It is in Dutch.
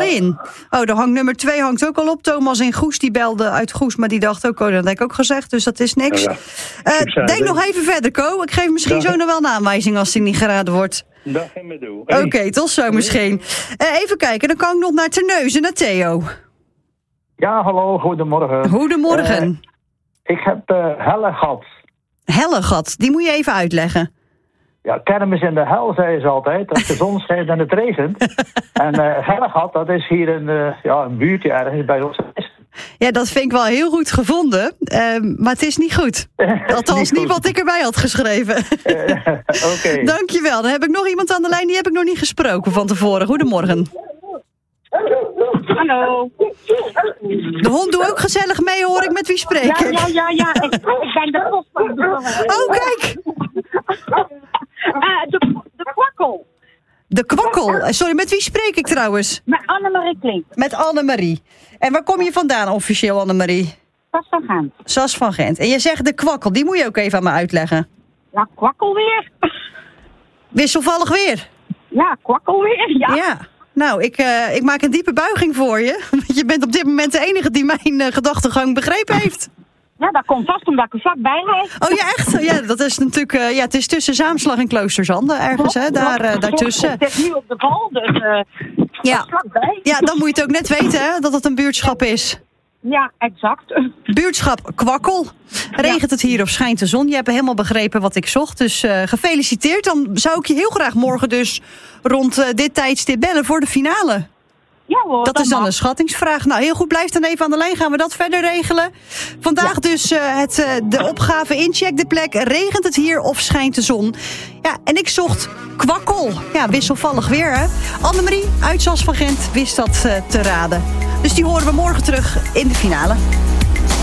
in. Oh, de nummer 2 hangt ook al op. Thomas in Goes, die belde uit Goes, maar die dacht ook, dat heb ik ook gezegd, dus dat is niks. Denk nog even verder, Ko. Ik geef misschien zo nog wel een aanwijzing als die niet geraden wordt. Dat gaan we doen. Oké, tot zo misschien. Even kijken, dan kan ik nog naar Terneuzen, naar Theo. Ja, hallo, goedemorgen. Goedemorgen. Ik heb Hellegat. Hellegat, die moet je even uitleggen. Ja, kermis in de hel, zei ze altijd. Dat de zon schijnt en het regent. En Hellegat, dat is hier een buurtje ergens bij ons. Ja, dat vind ik wel heel goed gevonden. Maar het is niet goed. Althans, niet wat ik erbij had geschreven. Oké. Dankjewel. Dan heb ik nog iemand aan de lijn, die heb ik nog niet gesproken van tevoren. Goedemorgen. Hallo. De hond doet ook gezellig mee, hoor ik. Met wie spreek ik? Ja. Ik ben de postbode. Oh, kijk. De kwakkel. De kwakkel. Sorry, met wie spreek ik trouwens? Met Annemarie Klink. Met Annemarie. En waar kom je vandaan officieel, Annemarie? Sas van Gent. Sas van Gent. En je zegt de kwakkel, die moet je ook even aan me uitleggen. Ja, kwakkel weer. Wisselvallig weer. Ja, kwakkel weer, Ja. Nou, ik maak een diepe buiging voor je. Want je bent op dit moment de enige die mijn gedachtegang begrepen heeft. Ja, dat komt vast omdat ik er vlakbij rijd. Oh ja, echt? Ja, dat is natuurlijk... het is tussen Zaamslag en Kloosterzande ergens, hè? Daartussen. Het is nu op de val, dus ja. vlakbij. Ja, dan moet je het ook net weten, hè? Dat het een buurtschap is. Ja, exact. Buurtschap Kwakkel. Regent het hier of schijnt de zon? Je hebt helemaal begrepen wat ik zocht. Dus gefeliciteerd. Dan zou ik je heel graag morgen dus rond dit tijdstip bellen voor de finale. Ja hoor. Dat is dan een schattingsvraag. Nou, heel goed. Blijf dan even aan de lijn. Gaan we dat verder regelen. Vandaag dus de opgave in Check de Plek. Regent het hier of schijnt de zon? Ja, en ik zocht kwakkel. Ja, wisselvallig weer, hè? Annemarie uit Sas van Gent wist dat te raden. Dus die horen we morgen terug in de finale.